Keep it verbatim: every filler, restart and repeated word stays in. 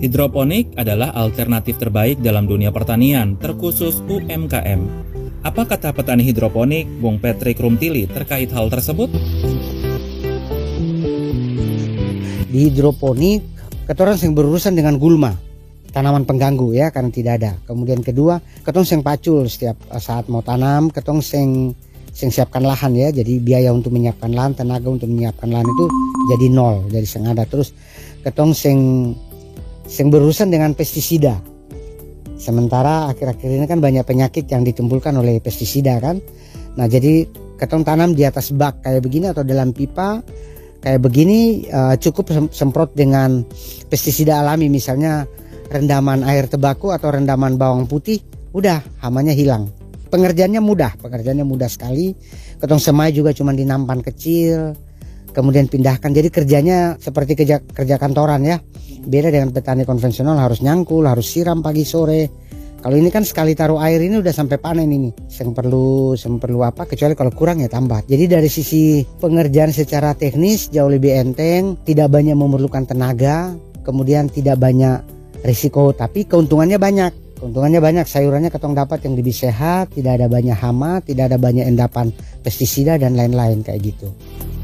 Hidroponik adalah alternatif terbaik dalam dunia pertanian, terkhusus U M K M. Apa kata petani hidroponik, Bung Patrick Rumtili, terkait hal tersebut? Di hidroponik, ketorang yang berurusan dengan gulma, tanaman pengganggu ya, karena tidak ada. Kemudian kedua, ketong seng pacul setiap saat mau tanam, ketong seng seng siapkan lahan ya, jadi biaya untuk menyiapkan lahan, tenaga untuk menyiapkan lahan itu jadi nol, jadi seng ada. Terus ketong seng seng berurusan dengan pestisida. Sementara akhir-akhir ini kan banyak penyakit yang ditimbulkan oleh pestisida kan. Nah jadi ketong tanam di atas bak kayak begini atau dalam pipa kayak begini, uh, cukup semprot dengan pestisida alami, misalnya rendaman air tebaku atau rendaman bawang putih, udah hamanya hilang. Pengerjaannya mudah, pengerjaannya mudah sekali. Ketong semai juga cuma di nampan kecil, kemudian pindahkan. Jadi kerjanya seperti kerja kerja kantoran ya. Beda dengan petani konvensional, harus nyangkul, harus siram pagi sore. Kalau ini kan sekali taruh air ini udah sampai panen ini. Yang perlu, yang perlu apa? Kecuali kalau kurang ya tambah. Jadi dari sisi pengerjaan secara teknis jauh lebih enteng, tidak banyak memerlukan tenaga, kemudian tidak banyak risiko, tapi keuntungannya banyak. Keuntungannya banyak, sayurannya ketong dapat yang lebih sehat, tidak ada banyak hama, tidak ada banyak endapan pestisida dan lain-lain kayak gitu.